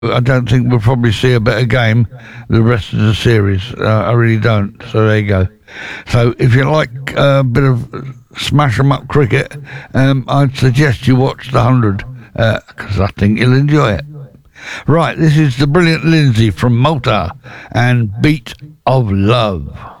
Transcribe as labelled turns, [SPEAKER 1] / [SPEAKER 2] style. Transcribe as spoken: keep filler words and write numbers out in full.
[SPEAKER 1] I don't think we'll probably see a better game the rest of the series. Uh, I really don't. So there you go. So if you like a bit of smash 'em up cricket, um, I'd suggest you watch the hundred because uh, I think you'll enjoy it. Right, this is the brilliant Lindsay from Malta and Beat of Love.